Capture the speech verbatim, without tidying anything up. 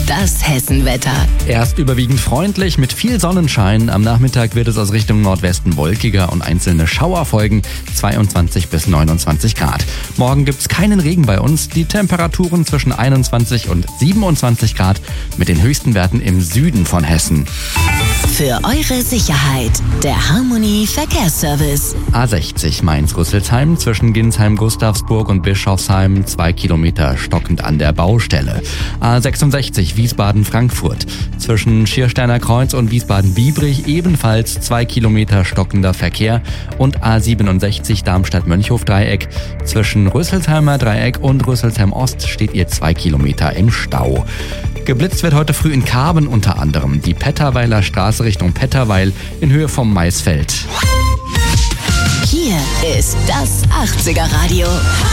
Das Hessenwetter. Erst überwiegend freundlich mit viel Sonnenschein. Am Nachmittag wird es aus Richtung Nordwesten wolkiger und einzelne Schauer folgen. zweiundzwanzig bis neunundzwanzig Grad. Morgen gibt's keinen Regen bei uns. Die Temperaturen zwischen einundzwanzig und siebenundzwanzig Grad mit den höchsten Werten im Süden von Hessen. Für eure Sicherheit, der Harmony Verkehrsservice. A sechzig Mainz-Rüsselsheim zwischen Ginsheim-Gustavsburg und Bischofsheim, zwei Kilometer stockend an der Baustelle. A sechsundsechzig Wiesbaden-Frankfurt zwischen Schiersteiner Kreuz und Wiesbaden-Biebrich ebenfalls zwei Kilometer stockender Verkehr. Und A siebenundsechzig Darmstadt-Mönchhof-Dreieck zwischen Rüsselsheimer Dreieck und Rüsselsheim-Ost steht ihr zwei Kilometer im Stau. Geblitzt wird heute früh in Karben unter anderem die Petterweiler Straße Richtung Petterweil in Höhe vom Maisfeld. Hier ist das achtziger Radio.